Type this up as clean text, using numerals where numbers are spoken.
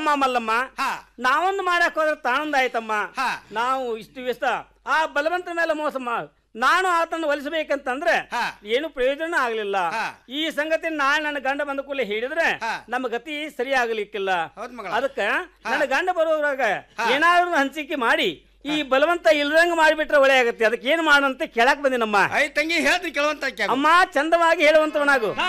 ನೋಡಮ್ಮ ಮಲ್ಲಮ್ಮ, ನಾವೊಂದು ಮಾಡಕ್ ಹೋದ್ರೆ ತಾನೊಂದು ಆಯ್ತಮ್ಮ. ನಾವು ಇಷ್ಟ ಆ ಬಲವಂತನ ಮೇಲೆ ಮೋಸ ನಾನು ಆತನ ಒಲಿಸಬೇಕಂತಂದ್ರೆ ಏನು ಪ್ರಯೋಜನ ಆಗ್ಲಿಲ್ಲ. ಈ ಸಂಗತಿ ನಾಳೆ ನನ್ನ ಗಂಡ ಬಂದ ಕೂಡಲೇ ಹೇಳಿದ್ರೆ ನಮ್ಮ ಗತಿ ಸರಿ ಆಗ್ಲಿಕ್ಕಿಲ್ಲ. ಅದಕ್ಕ ನನ್ನ ಗಂಡ ಬರುವಾಗ ಏನಾದ್ರು ಹಂಚಿಕೆ ಮಾಡಿ ಈ ಬಲವಂತ ಇಲ್ದಂಗ ಮಾಡಿಬಿಟ್ರೆ ಒಳ್ಳೆ ಆಗತ್ತೆ. ಅದಕ್ಕೆ ಏನ್ ಮಾಡಂತ ಕೇಳಕ್ ಬಂದಿನಮ್ಮ. ತಂಗಿ ಹೇಳ್ತೀನಿ ಕೇಳುವಂತ ಅಮ್ಮ, ಚಂದವಾಗಿ ಹೇಳುವಂತವನಾಗು.